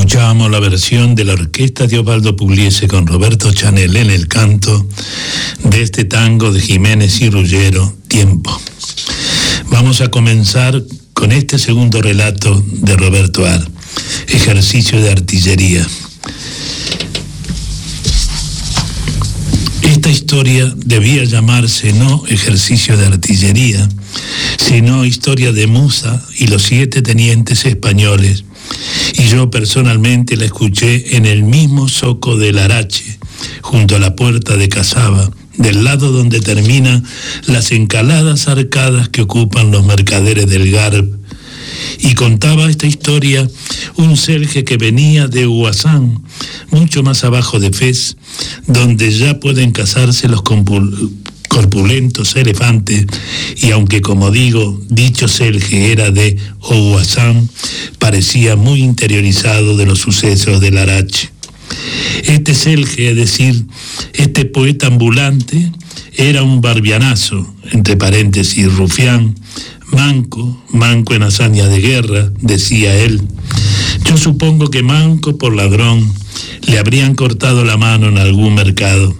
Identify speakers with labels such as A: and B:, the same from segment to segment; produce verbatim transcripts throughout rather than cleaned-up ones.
A: Escuchábamos la versión de la orquesta de Osvaldo Pugliese con Roberto Chanel en el canto de este tango de Jiménez y Ruggiero, Tiempo. Vamos a comenzar con este segundo relato de Roberto Ar, Ejercicio de artillería. Esta historia debía llamarse no Ejercicio de artillería, sino Historia de Musa y los siete tenientes españoles, y yo personalmente la escuché en el mismo zoco del Arache, junto a la puerta de Casaba, del lado donde terminan las encaladas arcadas que ocupan los mercaderes del Garb. Y contaba esta historia un selje que venía de Huazán, mucho más abajo de Fez, donde ya pueden cazarse los compul- corpulentos elefantes, y aunque, como digo, dicho selje era de Huazán, parecía muy interiorizado de los sucesos del Arache. Este selje, es decir, este poeta ambulante, era un barbianazo, entre paréntesis, rufián, manco, manco en hazaña de guerra, decía él. Yo supongo que manco por ladrón, le habrían cortado la mano en algún mercado.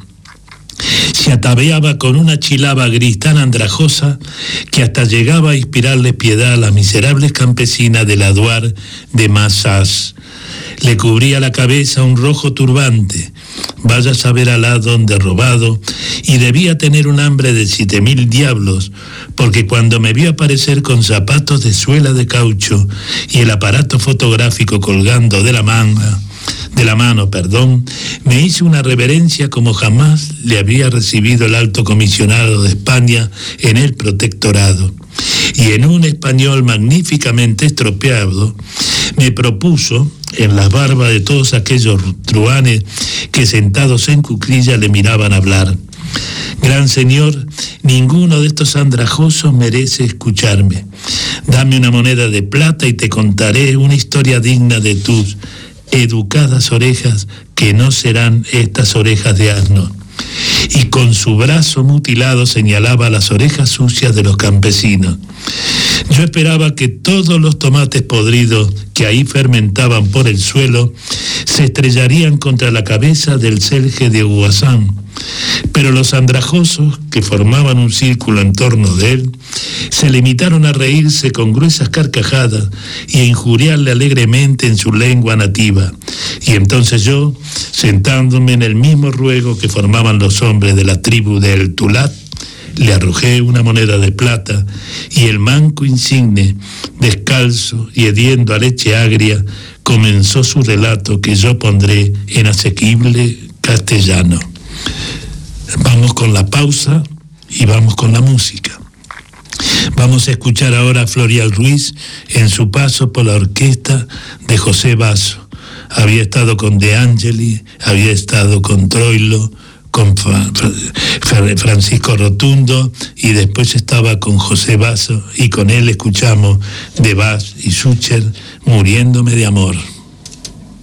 A: Se ataviaba con una chilaba gris tan andrajosa que hasta llegaba a inspirarle piedad a las miserables campesinas del aduar de Mazás. Le cubría la cabeza un rojo turbante, vaya a saber alá dónde robado, y debía tener un hambre de siete mil diablos, porque cuando me vio aparecer con zapatos de suela de caucho y el aparato fotográfico colgando de la manga, de la mano, perdón, me hizo una reverencia como jamás le había recibido el alto comisionado de España en el protectorado. Y en un español magníficamente estropeado, me propuso, en las barbas de todos aquellos truanes que sentados en cuclilla le miraban hablar: gran señor, ninguno de estos andrajosos merece escucharme. Dame una moneda de plata y te contaré una historia digna de tus educadas orejas, que no serán estas orejas de asno. Y con su brazo mutilado señalaba las orejas sucias de los campesinos. Yo esperaba que todos los tomates podridos que ahí fermentaban por el suelo se estrellarían contra la cabeza del selje de Huazán, pero los andrajosos, que formaban un círculo en torno de él, se limitaron a reírse con gruesas carcajadas y a injuriarle alegremente en su lengua nativa. Y entonces yo, sentándome en el mismo ruego que formaban los hombres de la tribu de El Tulat, le arrojé una moneda de plata, y el manco insigne, descalzo y hediendo a leche agria, comenzó su relato que yo pondré en asequible castellano. Vamos con la pausa y vamos con la música. Vamos a escuchar ahora a Florial Ruiz en su paso por la orquesta de José Basso. Había estado con De Angeli, había estado con Troilo, con Francisco Rotundo, y después estaba con José Basso, y con él escuchamos de Bach y Sucher, Muriéndome de amor.